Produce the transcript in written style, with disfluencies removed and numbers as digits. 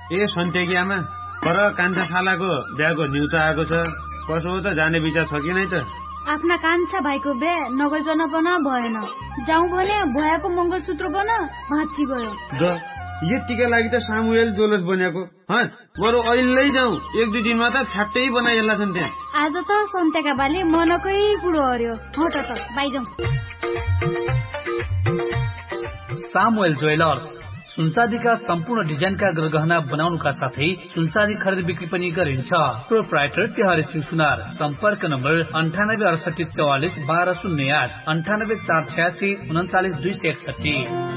ए सन्तेकी आमा, पर कान्छा खालाको बिहाको न्युज आएको छ। कसो हो त, जाने विचार छ कि नै त? आफ्ना कान्छा भाइको बिहे नगइकन पनि भएन। जाउँ भने भयाको मङ्गलसूत्र बन भाँची गयो। यतिका लागि त सामुएल जोलस बनेको। बरु अहिले जाउँ, 1-2 दिनमा त फ्याक्टै बनाइएला छन् त्यहाँ। आज त सन्तेका बाले मनकै कुरो हर्यो। हट त बाइजाउँ। सामुएल ज्वेलर्स सुनचाँदीका सम्पूर्ण डिजाइनका गहना बनाउनुका साथै सुनचाँदी खरिद बिक्री पनि गरिन्छ। प्रोप्राइटर तिहारी सिंह सुनार। सम्पर्क नम्बर 98 68 44 1208 98 486 39 261।